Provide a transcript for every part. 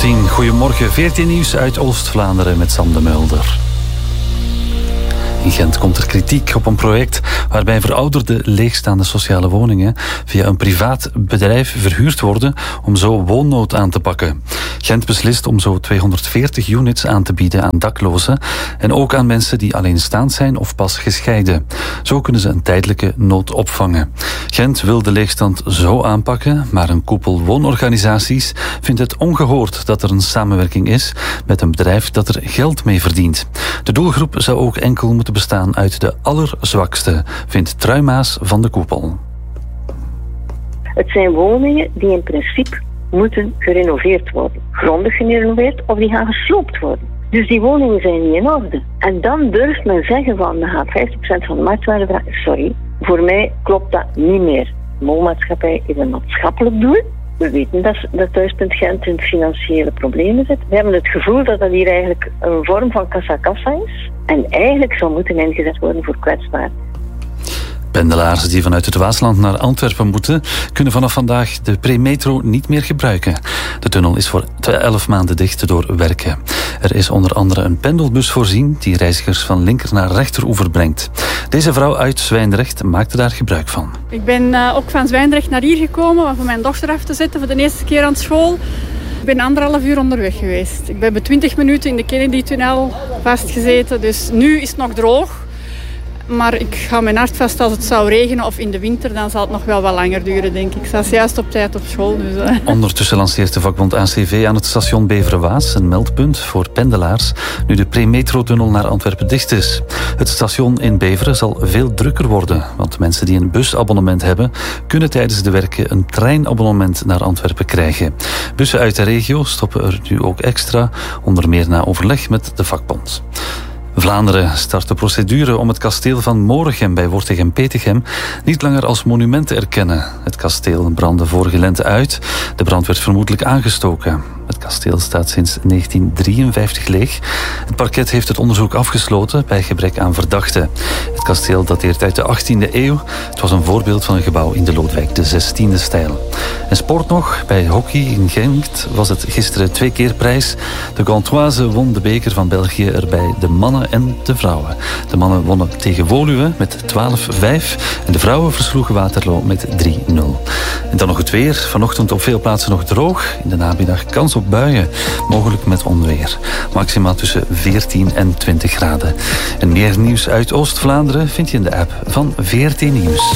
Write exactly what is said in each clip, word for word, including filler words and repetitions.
tien. Goedemorgen, veertien nieuws uit Oost-Vlaanderen met Sam de Mulder. In Gent komt er kritiek op een project waarbij verouderde leegstaande sociale woningen via een privaat bedrijf verhuurd worden om zo woonnood aan te pakken. Gent beslist om zo tweehonderdveertig units aan te bieden aan daklozen en ook aan mensen die alleenstaand zijn of pas gescheiden. Zo kunnen ze een tijdelijke nood opvangen. Gent wil de leegstand zo aanpakken, maar een koepel woonorganisaties vindt het ongehoord dat er een samenwerking is met een bedrijf dat er geld mee verdient. De doelgroep zou ook enkel moeten bestaan uit de allerzwakste, vindt Truimaas van de koepel. Het zijn woningen die in principe moeten gerenoveerd worden. Grondig gerenoveerd of die gaan gesloopt worden. Dus die woningen zijn niet in orde. En dan durft men zeggen van, we gaan vijftig procent van de marktwaarde vragen. Sorry, voor mij klopt dat niet meer. De molmaatschappij is een maatschappelijk doel. We weten dat, dat Thuispunt Gent in financiële problemen zit. We hebben het gevoel dat dat hier eigenlijk een vorm van kassa-kassa is. En eigenlijk zou moeten ingezet worden voor kwetsbaren. Pendelaars die vanuit het Waasland naar Antwerpen moeten, kunnen vanaf vandaag de premetro niet meer gebruiken. De tunnel is voor elf maanden dicht door werken. Er is onder andere een pendelbus voorzien die reizigers van linker naar rechteroever brengt. Deze vrouw uit Zwijndrecht maakte daar gebruik van. Ik ben uh, ook van Zwijndrecht naar hier gekomen om voor mijn dochter af te zetten voor de eerste keer aan school. Ik ben anderhalf uur onderweg geweest. Ik ben bij twintig minuten in de Kennedy-tunnel vastgezeten, dus nu is het nog droog. Maar ik ga mijn hart vast als het zou regenen of in de winter, dan zal het nog wel wat langer duren, denk ik. Ze is juist op tijd op school. Dus, uh. Ondertussen lanceert de vakbond A C V aan het station Beveren-Waas een meldpunt voor pendelaars, nu de premetro-tunnel naar Antwerpen dicht is. Het station in Beveren zal veel drukker worden, want mensen die een busabonnement hebben, kunnen tijdens de werken een treinabonnement naar Antwerpen krijgen. Bussen uit de regio stoppen er nu ook extra, onder meer na overleg met de vakbond. Vlaanderen start de procedure om het kasteel van Moregem bij Wortegem-Petegem niet langer als monument te erkennen. Het kasteel brandde vorige lente uit. De brand werd vermoedelijk aangestoken. Het kasteel staat sinds negentien drieënvijftig leeg. Het parket heeft het onderzoek afgesloten bij gebrek aan verdachten. Het kasteel dateert uit de achttiende eeuw. Het was een voorbeeld van een gebouw in de Lodewijk de zestiende stijl. En sport nog. Bij hockey in Gent was het gisteren twee keer prijs. De Gantoise won de beker van België er bij de mannen en de vrouwen. De mannen wonnen tegen Woluwe met twaalf vijf en de vrouwen versloegen Waterloo met drie nul. En dan nog het weer. Vanochtend op veel plaatsen nog droog. In de namiddag kans op buien, mogelijk met onweer. Maxima tussen veertien en twintig graden. En meer nieuws uit Oost-Vlaanderen vind je in de app van V R T Nieuws.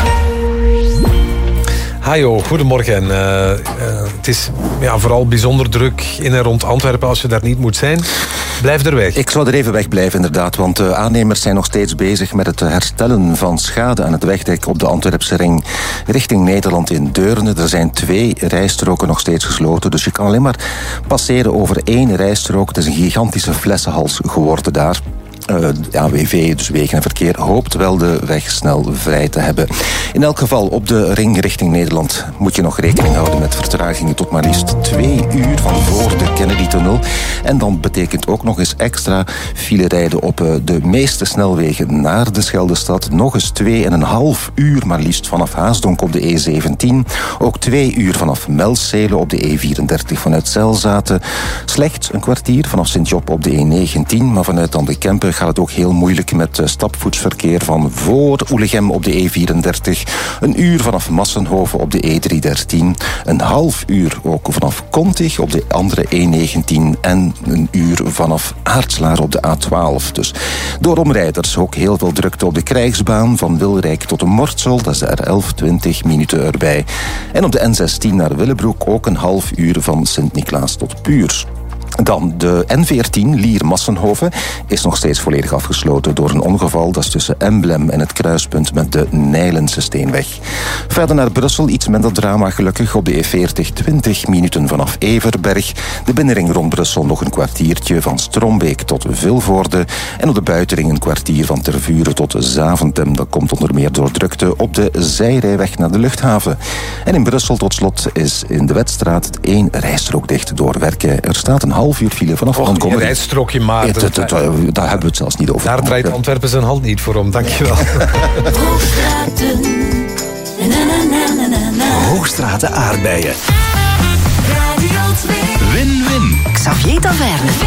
Hajo, goedemorgen. Uh, uh, het is ja, vooral bijzonder druk in en rond Antwerpen. Als je daar niet moet zijn, blijf er weg. Ik zou er even weg blijven, inderdaad. Want de aannemers zijn nog steeds bezig met het herstellen van schade aan het wegdek op de Antwerpse ring richting Nederland in Deurne. Er zijn twee rijstroken nog steeds gesloten. Dus je kan alleen maar passeren over één rijstrook. Het is een gigantische flessenhals geworden daar. Uh, de A W V, dus Wegen en Verkeer, hoopt wel de weg snel vrij te hebben. In elk geval, op de ring richting Nederland moet je nog rekening houden met vertragingen tot maar liefst twee uur van voor de Kennedy-tunnel. En dan betekent ook nog eens extra file rijden op uh, de meeste snelwegen naar de Scheldestad. Nog eens twee en een half uur maar liefst vanaf Haasdonk op de E zeventien. Ook twee uur vanaf Melszelen op de E vierendertig vanuit Zelzaten. Slechts een kwartier vanaf Sint-Job op de E negentien, maar vanuit dan de Kempen gaat het ook heel moeilijk met stapvoetsverkeer van voor Oelegem op de E vierendertig. Een uur vanaf Massenhoven op de E driehonderddertien. Een half uur ook vanaf Kontig op de andere E negentien. En een uur vanaf Aartslaar op de A twaalf. Dus door omrijders ook heel veel drukte op de Krijgsbaan. Van Wilrijk tot de Mortsel. Dat is de R elf, twintig minuten erbij. En op de N zestien naar Willebroek ook een half uur van Sint-Niklaas tot Puurs. Dan de N veertien, Lier-Massenhoven, is nog steeds volledig afgesloten door een ongeval. Dat is tussen Emblem en het kruispunt met de Nijlense Steenweg. Verder naar Brussel, iets minder drama gelukkig. Op de E veertig, twintig minuten vanaf Everberg. De binnenring rond Brussel nog een kwartiertje van Strombeek tot Vilvoorde. En op de buitenring een kwartier van Tervuren tot Zaventem. Dat komt onder meer door drukte op de zijrijweg naar de luchthaven. En in Brussel tot slot is in de Wetstraat één rijstrook dicht door werken. Er staat een half uur file vanaf Montgomery. Een rijstrookje maar. Ja, dat, dat, dat, daar hebben we het zelfs niet over. Daar draait Antwerpen zijn hand niet voor om, dankjewel. Hoogstraten. Hoogstraten aardbeien. Win-win. Taverne.